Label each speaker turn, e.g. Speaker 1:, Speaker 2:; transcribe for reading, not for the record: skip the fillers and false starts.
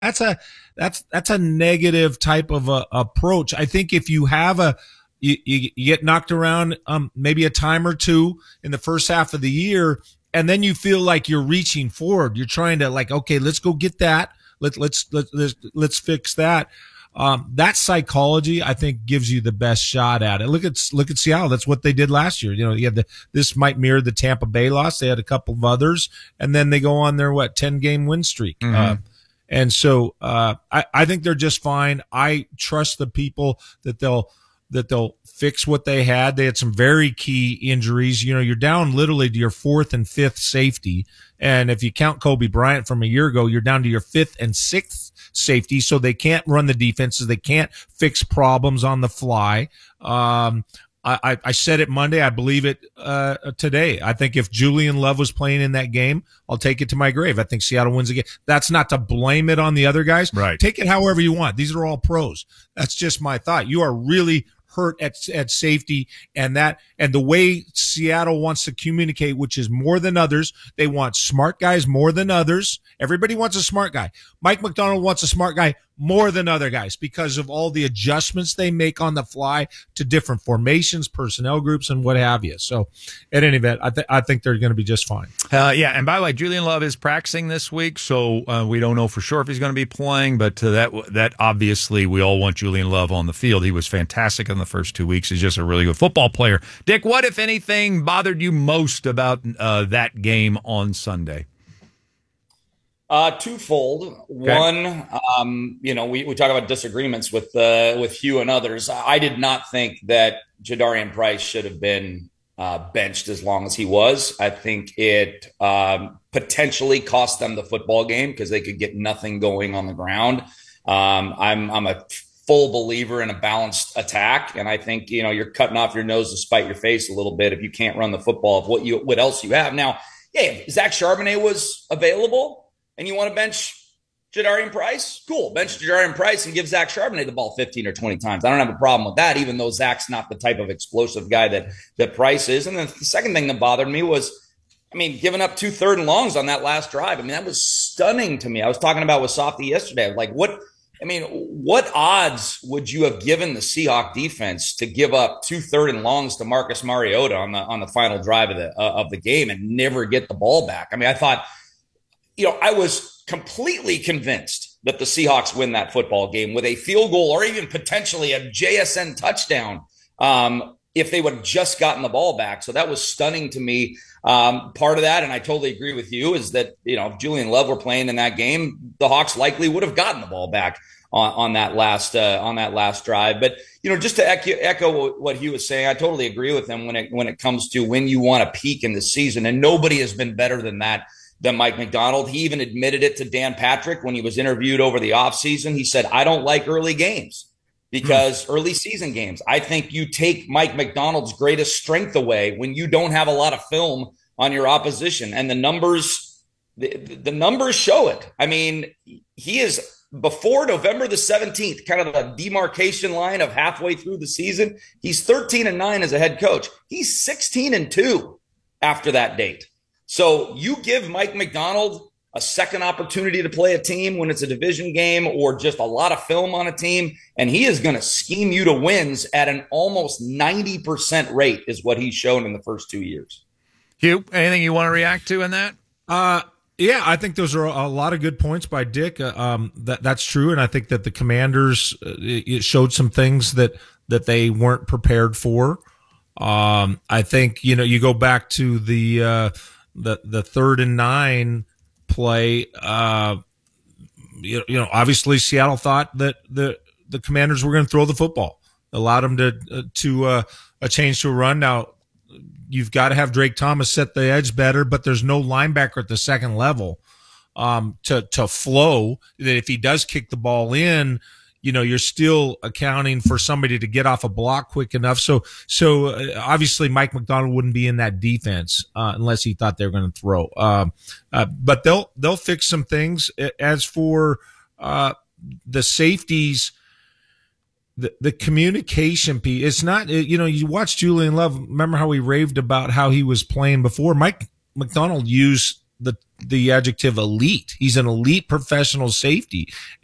Speaker 1: that's a negative type of approach. I think if you have you get knocked around maybe a time or two in the first half of the year, and then you feel like you're reaching forward. You're trying to like, okay, let's go get that. Let's fix that. That psychology, I think, gives you the best shot at it. Look at Seattle. That's what they did last year. You had this might mirror the Tampa Bay loss. They had a couple of others, and then they go on their 10-game win streak.
Speaker 2: Mm-hmm.
Speaker 1: And so I think they're just fine. I trust the people that they'll fix what they had. They had some very key injuries. You're down literally to your fourth and fifth safety. And if you count Kobe Bryant from a year ago, you're down to your fifth and sixth safety. So they can't run the defenses. They can't fix problems on the fly. I said it Monday. I believe it today. I think if Julian Love was playing in that game, I'll take it to my grave. I think Seattle wins again. That's not to blame it on the other guys.
Speaker 2: Right.
Speaker 1: Take it however you want. These are all pros. That's just my thought. You are really hurt at safety, and the way Seattle wants to communicate, which is more than others. They want smart guys more than others. Everybody wants a smart guy. Mike Macdonald wants a smart guy more than other guys because of all the adjustments they make on the fly to different formations, personnel groups, and what have you. So at any event, I think they're going to be just fine.
Speaker 2: Yeah, and by the way, Julian Love is practicing this week, so we don't know for sure if he's going to be playing, but that obviously we all want Julian Love on the field. He was fantastic in the first 2 weeks. He's just a really good football player. Dick, what, if anything, bothered you most about that game on Sunday?
Speaker 3: Twofold.
Speaker 2: Okay.
Speaker 3: One, we talk about disagreements with Hugh and others. I did not think that Jadarian Price should have been benched as long as he was. I think it potentially cost them the football game because they could get nothing going on the ground. I'm a full believer in a balanced attack, and I think you're cutting off your nose to spite your face a little bit if you can't run the football of what else you have. Now, if Zach Charbonnet was available and you want to bench Jadarian Price, cool. Bench Jadarian Price and give Zach Charbonnet the ball 15 or 20 times. I don't have a problem with that, even though Zach's not the type of explosive guy that Price is. And then the second thing that bothered me was, giving up 2 third and longs on that last drive. That was stunning to me. I was talking about with Softy yesterday. Like, what odds would you have given the Seahawk defense to give up 2 third and longs to Marcus Mariota on the final drive of the game and never get the ball back? I thought, I was completely convinced that the Seahawks win that football game with a field goal or even potentially a JSN touchdown if they would have just gotten the ball back. So that was stunning to me. Part of that, and I totally agree with you, is that if Julian Love were playing in that game, the Hawks likely would have gotten the ball back on that last drive. But just to echo what he was saying, I totally agree with him when it comes to when you want to peak in the season, and nobody has been better than Mike Macdonald. He even admitted it to Dan Patrick when he was interviewed over the offseason. He said, I don't like early games because early season games, I think you take Mike Macdonald's greatest strength away when you don't have a lot of film on your opposition. And the numbers show it. He is, before November the 17th, kind of a demarcation line of halfway through the season, he's 13-9 as a head coach. He's 16-2 after that date. So you give Mike Macdonald a second opportunity to play a team when it's a division game or just a lot of film on a team, and he is going to scheme you to wins at an almost 90% rate is what he's shown in the first 2 years.
Speaker 2: Hugh, anything you want to react to in that?
Speaker 1: Yeah, I think those are a lot of good points by Dick. That's true, and I think that the Commanders it showed some things that they weren't prepared for. I think you go back to the 3rd and 9 play. Obviously Seattle thought that the Commanders were going to throw the football, allowed them to a change to a run. Now you've got to have Drake Thomas set the edge better, but there's no linebacker at the second level to flow. That if he does kick the ball in, you're still accounting for somebody to get off a block quick enough. So obviously Mike Macdonald wouldn't be in that defense unless he thought they were going to throw. But they'll fix some things. As for the safeties, the communication piece, it's not, you watch Julian Love. Remember how we raved about how he was playing before? Mike Macdonald used the adjective elite. He's an elite professional safety.